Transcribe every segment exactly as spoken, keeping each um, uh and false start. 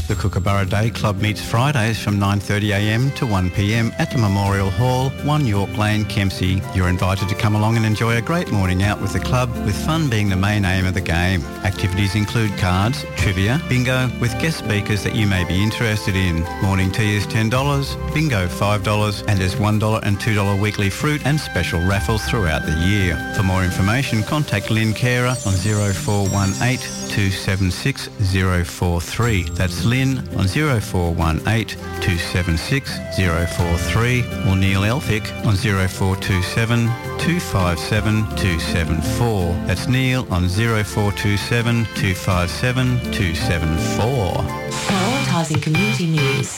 The Kookaburra Day Club meets Fridays from nine thirty a m to one p m at the Memorial Hall, one York Lane, Kempsey. You're invited to come along and enjoy a great morning out with the club, with fun being the main aim of the game. Activities include cards, trivia, bingo, with guest speakers that you may be interested in. Morning tea is ten dollars, bingo five dollars, and there's one dollar and two dollars weekly fruit and special raffles throughout the year. For more information, contact Lynn Carer on zero four one eight two seven six zero four three. That's Lynn on zero four one eight two seven six zero four three, or Neil Elphick on zero four two seven two five seven two seven four. That's Neil on zero four two seven two five seven two seven four. Prioritising community news.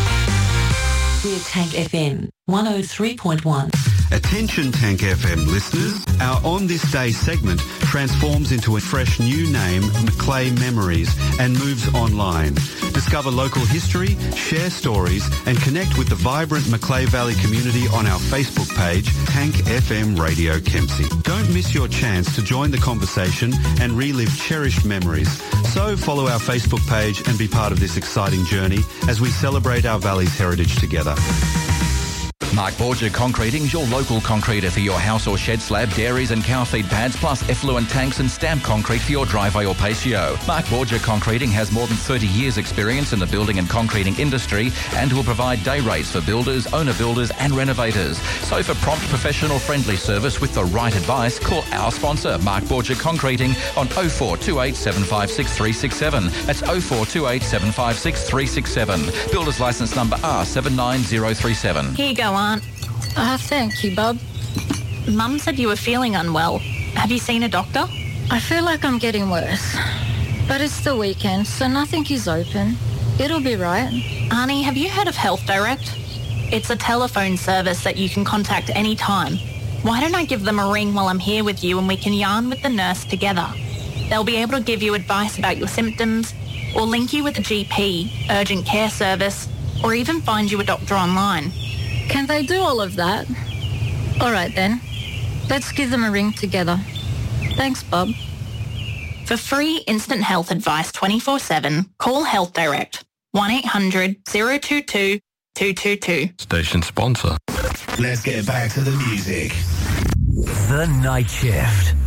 We're Tank F M one oh three point one. Attention Tank F M listeners, our On This Day segment transforms into a fresh new name, Macleay Memories, and moves online. Discover local history, share stories, and connect with the vibrant Macleay Valley community on our Facebook page, Tank F M Radio Kempsey. Don't miss your chance to join the conversation and relive cherished memories. So follow our Facebook page and be part of this exciting journey as we celebrate our valley's heritage together. Mark Borgia Concreting is your local concreter for your house or shed slab, dairies and cow feed pads, plus effluent tanks and stamp concrete for your driveway or patio. Mark Borgia Concreting has more than thirty years experience in the building and concreting industry and will provide day rates for builders, owner builders and renovators. So for prompt, professional, friendly service with the right advice, call our sponsor, Mark Borgia Concreting, on oh four two eight seven five six three six seven. That's oh four two eight seven five six three six seven. Builder's licence number R seven nine zero three seven. Here you go, Aunt. Ah, uh, thank you, Bob. Mum said you were feeling unwell. Have you seen a doctor? I feel like I'm getting worse. But it's the weekend, so nothing is open. It'll be right. Arnie, have you heard of Health Direct? It's a telephone service that you can contact any time. Why don't I give them a ring while I'm here with you and we can yarn with the nurse together? They'll be able to give you advice about your symptoms, or link you with a G P, urgent care service, or even find you a doctor online. Can they do all of that? All right then. Let's give them a ring together. Thanks, Bob. For free instant health advice twenty-four seven, call Health Direct, one eight hundred zero two two two two two. Station sponsor. Let's get back to the music. The Night Shift.